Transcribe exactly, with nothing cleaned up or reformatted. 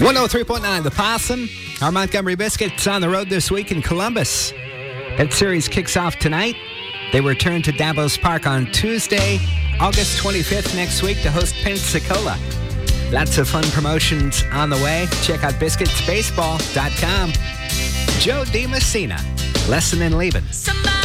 one oh three point nine The Possum. Our Montgomery Biscuits on the road this week in Columbus. That series kicks off tonight. They return to Davos Park on Tuesday, August twenty-fifth next week to host Pensacola. Lots of fun promotions on the way. Check out biscuits baseball dot com. Joe DiMessina, Lesson in Leaving.